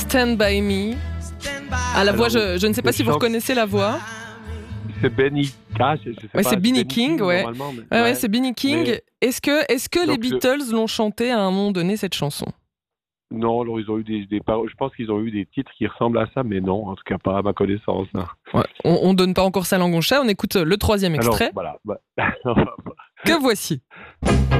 Stand By Me. Ah, la voix, je ne sais pas si vous reconnaissez la voix. C'est Benny K, je sais pas. C'est Benny King, ouais. Ouais, c'est Benny King. Mais... Est-ce que les Beatles l'ont chanté à un moment donné, cette chanson? Non, alors ils ont eu des paroles. Je pense qu'ils ont eu des titres qui ressemblent à ça, mais non, en tout cas pas à ma connaissance. Non. Ouais, on donne pas encore sa langue au chat, on écoute le troisième extrait. Alors, voilà. Que voici.